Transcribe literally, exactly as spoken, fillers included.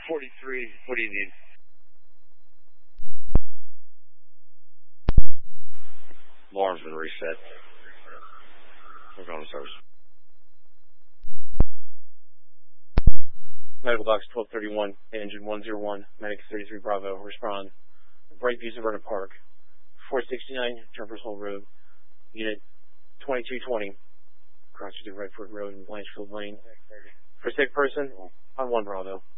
forty-three, what do you need? Alarm's been reset. We're going to service. Medical box twelve thirty-one, engine one zero one, medic thirty-three Bravo, respond. Brightview Vernon Park, four sixty-nine, Jumpers Hole Road, unit twenty-two twenty, crossing to Redford Road and Blanchfield Lane. For sick person, on one Bravo.